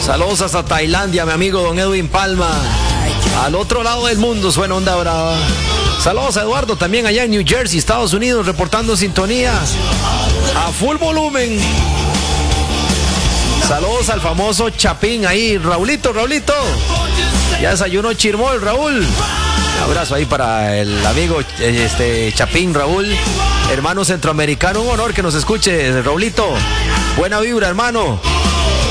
Saludos hasta Tailandia, mi amigo don Edwin Palma. Al otro lado del mundo suena Onda Brava. Saludos a Eduardo también allá en New Jersey, Estados Unidos, reportando sintonía a full volumen. Saludos al famoso Chapín ahí, Raulito. Ya desayunó chirmol, Raúl. Un abrazo ahí para el amigo Chapín, Raúl, hermano centroamericano. Un honor que nos escuche, Raulito. Buena vibra, hermano.